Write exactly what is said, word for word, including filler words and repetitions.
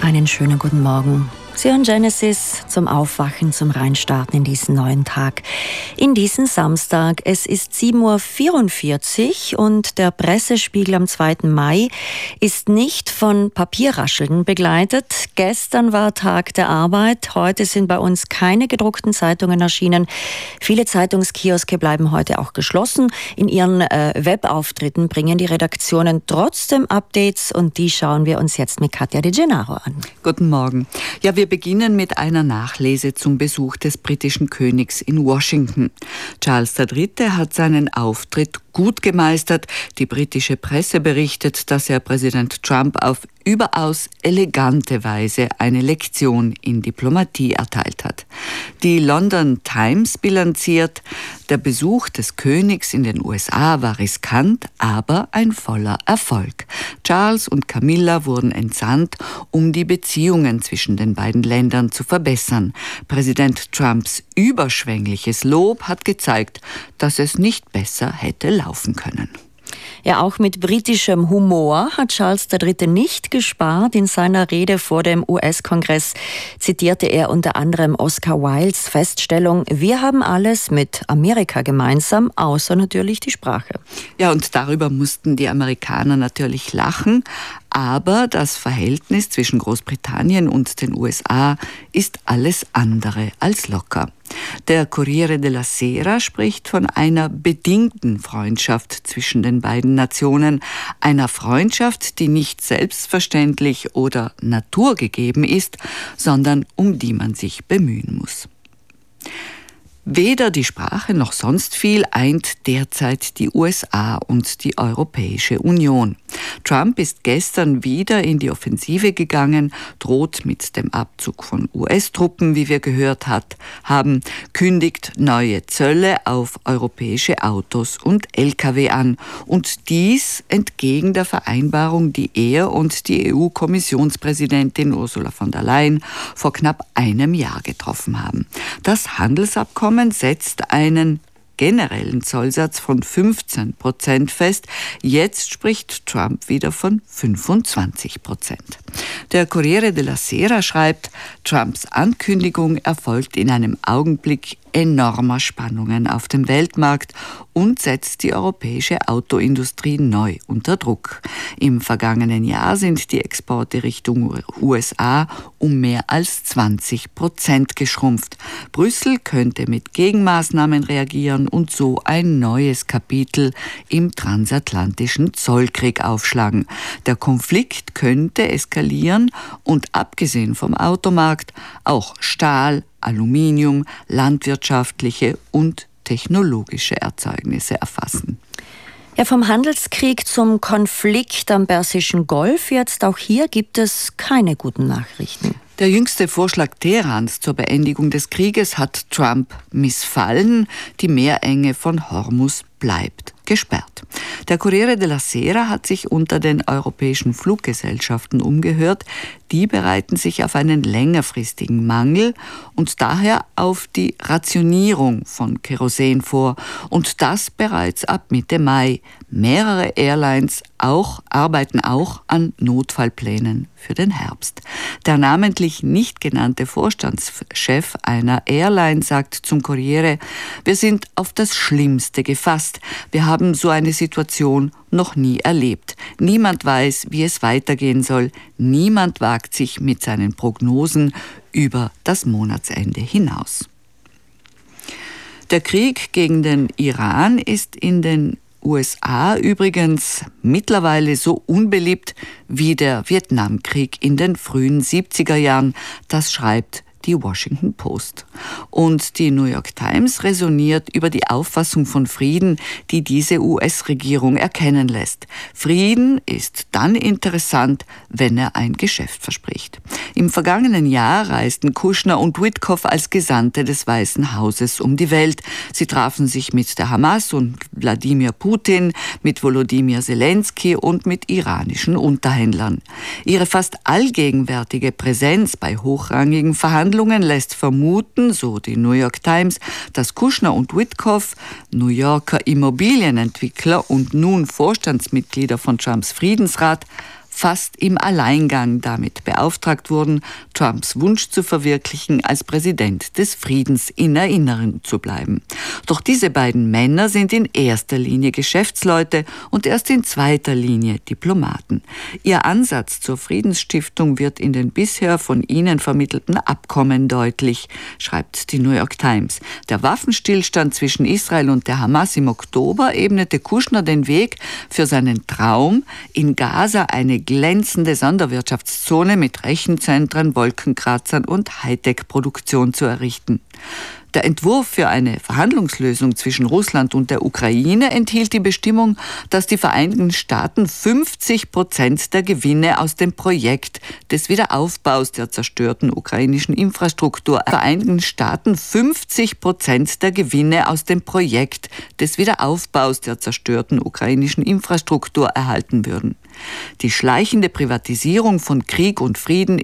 Einen schönen guten Morgen. Sie hören Genesis zum Aufwachen, zum Reinstarten in diesen neuen Tag, in diesen Samstag. Es ist sieben Uhr vierundvierzig und der Pressespiegel am zweiten Mai ist nicht von Papierrascheln begleitet. Gestern war Tag der Arbeit, heute sind bei uns keine gedruckten Zeitungen erschienen. Viele Zeitungskioske bleiben heute auch geschlossen. In ihren äh, Webauftritten bringen die Redaktionen trotzdem Updates und die schauen wir uns jetzt mit Katja De Gennaro an. Guten Morgen. Ja, wir Wir beginnen mit einer Nachlese zum Besuch des britischen Königs in Washington. Charles der Dritte hat seinen Auftritt gut gemeistert. Die britische Presse berichtet, dass er Präsident Trump auf überaus elegante Weise eine Lektion in Diplomatie erteilt hat. Die London Times bilanziert, der Besuch des Königs in den U S A war riskant, aber ein voller Erfolg. Charles und Camilla wurden entsandt, um die Beziehungen zwischen den beiden Ländern zu verbessern. Präsident Trumps überschwängliches Lob hat gezeigt, dass es nicht besser hätte laufen können. Ja, auch mit britischem Humor hat Charles der Dritte nicht gespart. In seiner Rede vor dem U S-Kongress zitierte er unter anderem Oscar Wildes Feststellung: Wir haben alles mit Amerika gemeinsam, außer natürlich die Sprache. Ja, und darüber mussten die Amerikaner natürlich lachen. Aber das Verhältnis zwischen Großbritannien und den U S A ist alles andere als locker. Der Corriere della Sera spricht von einer bedingten Freundschaft zwischen den beiden Nationen, einer Freundschaft, die nicht selbstverständlich oder naturgegeben ist, sondern um die man sich bemühen muss. Weder die Sprache noch sonst viel eint derzeit die U S A und die Europäische Union. Trump ist gestern wieder in die Offensive gegangen, droht mit dem Abzug von U S-Truppen, wie wir gehört hat, haben, kündigt neue Zölle auf europäische Autos und L K W an. Und dies entgegen der Vereinbarung, die er und die E U-Kommissionspräsidentin Ursula von der Leyen vor knapp einem Jahr getroffen haben. Das Handelsabkommen setzt einen generellen Zollsatz von fünfzehn Prozent fest. Jetzt spricht Trump wieder von fünfundzwanzig Prozent. Der Corriere della Sera schreibt, Trumps Ankündigung erfolgt in einem Augenblick enormer Spannungen auf dem Weltmarkt und setzt die europäische Autoindustrie neu unter Druck. Im vergangenen Jahr sind die Exporte Richtung U S A um mehr als zwanzig Prozent geschrumpft. Brüssel könnte mit Gegenmaßnahmen reagieren und so ein neues Kapitel im transatlantischen Zollkrieg aufschlagen. Der Konflikt könnte eskalieren und abgesehen vom Automarkt auch Stahl, Aluminium, landwirtschaftliche und technologische Erzeugnisse erfassen. Ja, vom Handelskrieg zum Konflikt am Persischen Golf. Jetzt auch hier gibt es keine guten Nachrichten. Der jüngste Vorschlag Teherans zur Beendigung des Krieges hat Trump missfallen. Die Meerenge von Hormuz bleibt gesperrt. Der Corriere della Sera hat sich unter den europäischen Fluggesellschaften umgehört. Die bereiten sich auf einen längerfristigen Mangel und daher auf die Rationierung von Kerosin vor. Und das bereits ab Mitte Mai. Mehrere Airlines auch, arbeiten auch an Notfallplänen für den Herbst. Der namentlich nicht genannte Vorstandschef einer Airline sagt zum Corriere: Wir sind auf das Schlimmste gefasst. Wir haben so eine Situation noch nie erlebt. Niemand weiß, wie es weitergehen soll. Niemand wagt sich mit seinen Prognosen über das Monatsende hinaus. Der Krieg gegen den Iran ist in den U S A übrigens mittlerweile so unbeliebt wie der Vietnamkrieg in den frühen siebziger Jahren. Das schreibt die Washington Post. Und die New York Times resoniert über die Auffassung von Frieden, die diese U S-Regierung erkennen lässt. Frieden ist dann interessant, wenn er ein Geschäft verspricht. Im vergangenen Jahr reisten Kushner und Witkoff als Gesandte des Weißen Hauses um die Welt. Sie trafen sich mit der Hamas und Wladimir Putin, mit Volodymyr Zelensky und mit iranischen Unterhändlern. Ihre fast allgegenwärtige Präsenz bei hochrangigen Verhandlungen lässt vermuten, so die New York Times, dass Kushner und Witkoff, New Yorker Immobilienentwickler und nun Vorstandsmitglieder von Trumps Friedensrat, fast im Alleingang damit beauftragt wurden, Trumps Wunsch zu verwirklichen, als Präsident des Friedens in Erinnerung zu bleiben. Doch diese beiden Männer sind in erster Linie Geschäftsleute und erst in zweiter Linie Diplomaten. Ihr Ansatz zur Friedensstiftung wird in den bisher von ihnen vermittelten Abkommen deutlich, schreibt die New York Times. Der Waffenstillstand zwischen Israel und der Hamas im Oktober ebnete Kushner den Weg für seinen Traum, in Gaza eine glänzende Sonderwirtschaftszone mit Rechenzentren, Wolkenkratzern und Hightech-Produktion zu errichten. Der Entwurf für eine Verhandlungslösung zwischen Russland und der Ukraine enthielt die Bestimmung, dass die Vereinigten Staaten fünfzig Prozent der Gewinne aus dem Projekt des Wiederaufbaus der zerstörten ukrainischen Infrastruktur Vereinigten Staaten fünfzig Prozent der Gewinne aus dem Projekt des Wiederaufbaus der zerstörten ukrainischen Infrastruktur erhalten würden. Die schleichende Privatisierung von Krieg und Frieden